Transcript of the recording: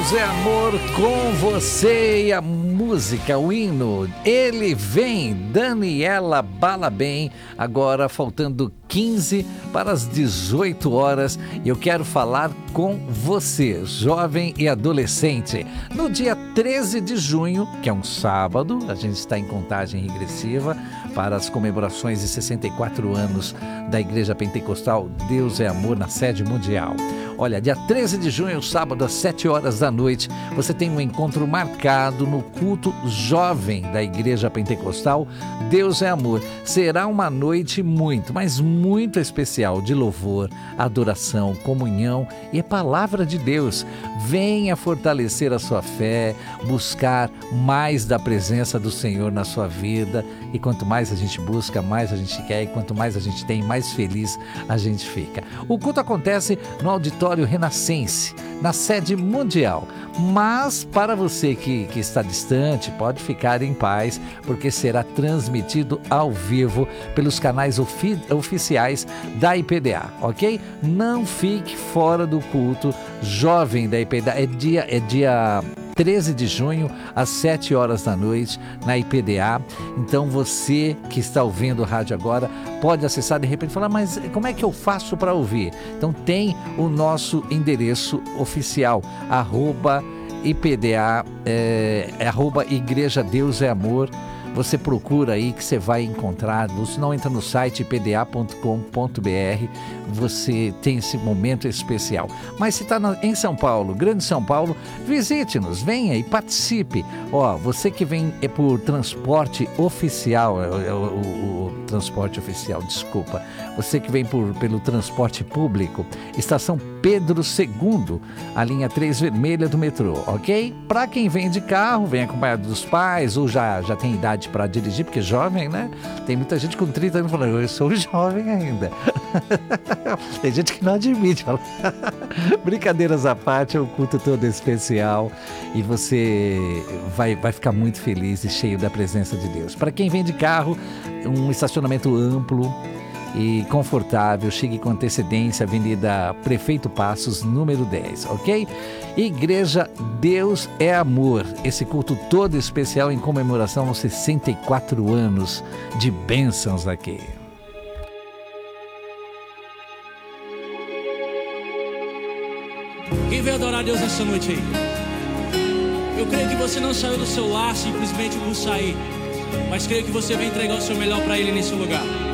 Deus é amor com você. E a música, o hino, Ele Vem, Daniela Balabem. Agora faltando 15 para as 18 horas. E eu quero falar com você, jovem e adolescente. No dia 13 de junho, que é um sábado, a gente está em contagem regressiva para as comemorações de 64 anos da Igreja Pentecostal Deus é Amor na sede mundial. Olha, dia 13 de junho, sábado, às 7 horas da noite, você tem um encontro marcado no culto jovem da Igreja Pentecostal Deus é Amor. Será uma noite muito, mas muito especial de louvor, adoração, comunhão e palavra de Deus. Venha fortalecer a sua fé, buscar mais da presença do Senhor na sua vida. E quanto mais a gente busca, mais a gente quer. E quanto mais a gente tem, mais feliz a gente fica. O culto acontece no Auditório Renascense, na sede mundial. Mas para você que está distante, pode ficar em paz, porque será transmitido ao vivo pelos canais oficiais da IPDA, ok? Não fique fora do culto jovem da IPDA. É dia 13 de junho, às 7 horas da noite, na IPDA. Então você que está ouvindo o rádio agora, pode acessar de repente e falar, mas como é que eu faço para ouvir? Então tem o nosso endereço oficial, @IPDA, Igreja Deus é Amor. Você procura aí que você vai encontrar. Você não entra no site ipda.com.br, você tem esse momento especial. Mas se está em São Paulo, Grande São Paulo, visite-nos, venha e participe. Você que vem por transporte oficial, transporte oficial, desculpa. Você que vem pelo transporte público, Estação Pedro II, a linha 3 vermelha do metrô, ok? Para quem vem de carro, vem acompanhado dos pais ou já tem idade para dirigir, porque jovem, né? Tem muita gente com 30 anos falando, eu sou jovem ainda. Tem gente que não admite. Fala. Brincadeiras à parte, é um culto todo especial e você vai ficar muito feliz e cheio da presença de Deus. Para quem vem de carro, um estacionamento amplo e confortável, chegue com antecedência, Avenida Prefeito Passos, número 10, ok? Igreja Deus é Amor, esse culto todo especial em comemoração aos 64 anos de bênçãos aqui. Quem veio adorar a Deus nessa noite aí? Eu creio que você não saiu do seu lar simplesmente por sair, mas creio que você vai entregar o seu melhor para Ele nesse lugar.